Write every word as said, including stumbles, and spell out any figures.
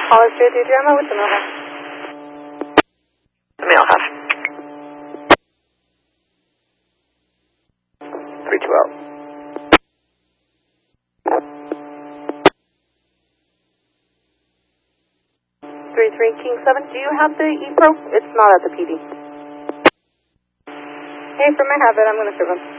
Hollis J three Drama with the mail half. The mail half. three two zero. three three King seven, do you have the E-Pro? It's not at the P D. Hey, from I have it, I'm going to serve him.